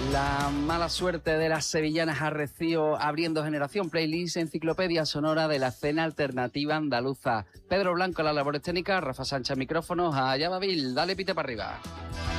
La mala suerte de las sevillanas arreció abriendo generación, playlist enciclopedia sonora de la escena alternativa andaluza. Pedro Blanco, las labores técnicas, Rafa Sánchez, micrófonos, allá va Bill, dale pite para arriba.